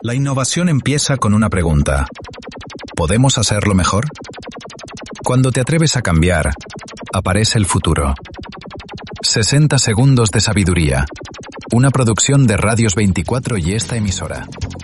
La innovación empieza con una pregunta. ¿Podemos hacerlo mejor? Cuando te atreves a cambiar, aparece el futuro. 60 segundos de sabiduría. Una producción de Radios 24 y esta emisora.